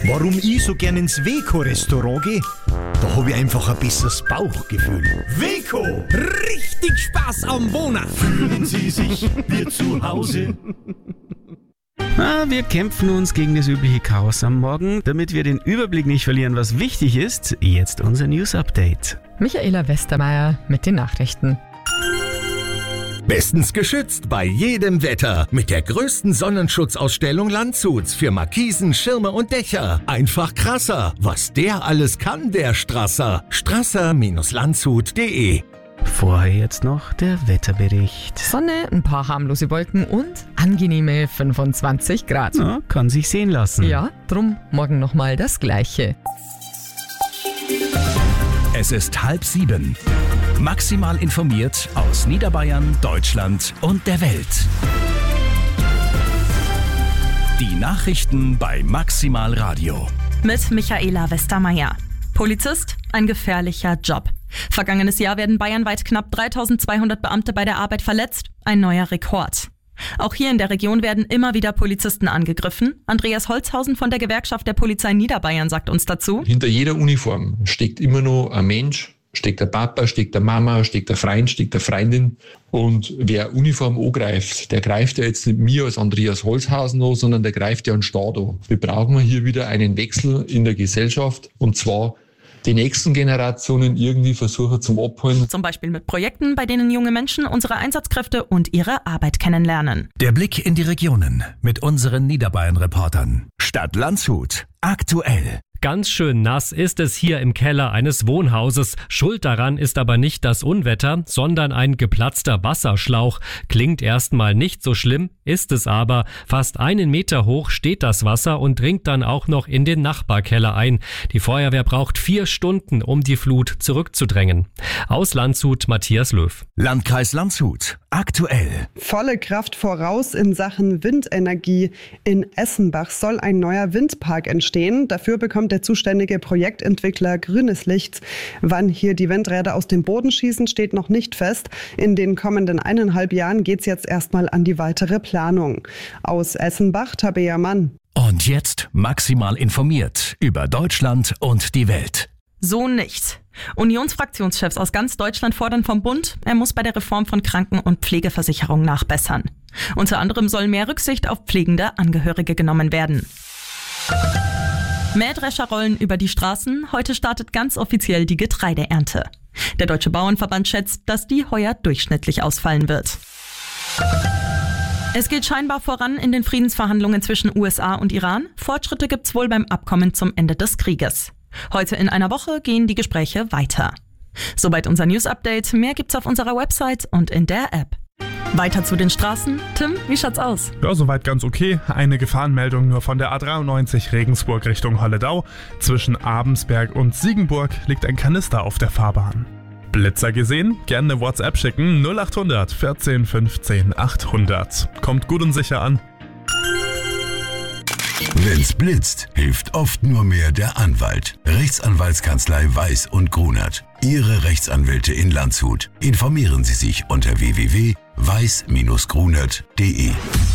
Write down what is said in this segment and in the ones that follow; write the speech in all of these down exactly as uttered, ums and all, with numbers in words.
Warum ich so gern ins Weco-Restaurant gehe? Da habe ich einfach ein besseres Bauchgefühl. Weco! Richtig Spaß am Wohnen! Fühlen Sie sich wie zu Hause? Ah, wir kämpfen uns gegen das übliche Chaos am Morgen. Damit wir den Überblick nicht verlieren, was wichtig ist, jetzt unser News-Update. Michaela Westermeier mit den Nachrichten. Bestens geschützt bei jedem Wetter mit der größten Sonnenschutzausstellung Landshuts für Markisen, Schirme und Dächer. Einfach krasser, was der alles kann, der Strasser. strasser Bindestrich landshut punkt de. Vorher jetzt noch der Wetterbericht. Sonne, ein paar harmlose Wolken und angenehme fünfundzwanzig Grad. Ja, kann sich sehen lassen. Ja, drum morgen nochmal das Gleiche. Es ist halb sieben. Maximal informiert aus Niederbayern, Deutschland und der Welt. Die Nachrichten bei Maximal Radio. Mit Michaela Westermeier. Polizist, ein gefährlicher Job. Vergangenes Jahr werden bayernweit knapp dreitausendzweihundert Beamte bei der Arbeit verletzt. Ein neuer Rekord. Auch hier in der Region werden immer wieder Polizisten angegriffen. Andreas Holzhausen von der Gewerkschaft der Polizei Niederbayern sagt uns dazu. Hinter jeder Uniform steckt immer noch ein Mensch, steckt der Papa, steckt der Mama, steckt der Freund, steckt der Freundin. Und wer Uniform angreift, der greift ja jetzt nicht mir als Andreas Holzhausen an, sondern der greift ja einen Staat an. Wir brauchen hier wieder einen Wechsel in der Gesellschaft und zwar die nächsten Generationen irgendwie versuchen zum Abholen. Zum Beispiel mit Projekten, bei denen junge Menschen unsere Einsatzkräfte und ihre Arbeit kennenlernen. Der Blick in die Regionen mit unseren Niederbayern-Reportern. Stadt Landshut. Aktuell. Ganz schön nass ist es hier im Keller eines Wohnhauses. Schuld daran ist aber nicht das Unwetter, sondern ein geplatzter Wasserschlauch. Klingt erstmal nicht so schlimm, ist es aber. Fast einen Meter hoch steht das Wasser und dringt dann auch noch in den Nachbarkeller ein. Die Feuerwehr braucht vier Stunden, um die Flut zurückzudrängen. Aus Landshut, Matthias Löw. Landkreis Landshut. Aktuell. Volle Kraft voraus in Sachen Windenergie. In Essenbach soll ein neuer Windpark entstehen. Dafür bekommt der zuständige Projektentwickler grünes Licht. Wann hier die Windräder aus dem Boden schießen, steht noch nicht fest. In den kommenden eineinhalb Jahren geht es jetzt erstmal an die weitere Planung. Aus Essenbach, Tabea Mann. Und jetzt maximal informiert über Deutschland und die Welt. So nicht. Unionsfraktionschefs aus ganz Deutschland fordern vom Bund, er muss bei der Reform von Kranken- und Pflegeversicherung nachbessern. Unter anderem soll mehr Rücksicht auf pflegende Angehörige genommen werden. Mähdrescher rollen über die Straßen. Heute startet ganz offiziell die Getreideernte. Der Deutsche Bauernverband schätzt, dass die heuer durchschnittlich ausfallen wird. Es geht scheinbar voran in den Friedensverhandlungen zwischen U S A und Iran. Fortschritte gibt's wohl beim Abkommen zum Ende des Krieges. Heute in einer Woche gehen die Gespräche weiter. Soweit unser News-Update. Mehr gibt's auf unserer Website und in der App. Weiter zu den Straßen. Tim, wie schaut's aus? Ja, soweit ganz okay. Eine Gefahrenmeldung nur von der A dreiundneunzig Regensburg Richtung Holledau. Zwischen Abensberg und Siegenburg liegt ein Kanister auf der Fahrbahn. Blitzer gesehen? Gerne eine WhatsApp schicken. null achthundert vierzehn fünfzehn achthundert. Kommt gut und sicher an. Wenn's blitzt, hilft oft nur mehr der Anwalt. Rechtsanwaltskanzlei Weiß und Grunert. Ihre Rechtsanwälte in Landshut. Informieren Sie sich unter w w w punkt weiß Bindestrich grunert punkt de.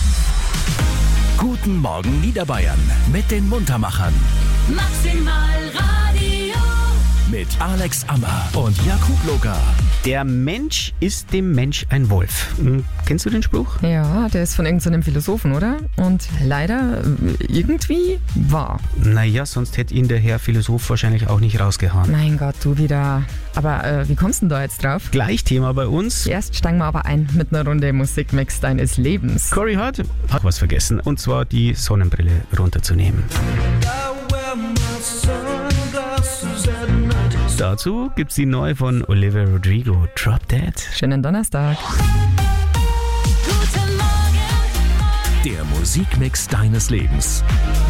Guten Morgen Niederbayern mit den Muntermachern. Maximal Radio. Mit Alex Ammer und Jakub Loga. Der Mensch ist dem Mensch ein Wolf. Hm, kennst du den Spruch? Ja, der ist von irgendeinem Philosophen, oder? Und leider irgendwie wahr. Naja, sonst hätte ihn der Herr Philosoph wahrscheinlich auch nicht rausgehauen. Mein Gott, du wieder. Aber äh, wie kommst du denn da jetzt drauf? Gleich Thema bei uns. Erst steigen wir aber ein mit einer Runde Musikmix deines Lebens. Corey Hart hat was vergessen, und zwar die Sonnenbrille runterzunehmen. Dazu gibt's die neue von Olivia Rodrigo, Drop Dead. Schönen Donnerstag. Der Musikmix deines Lebens.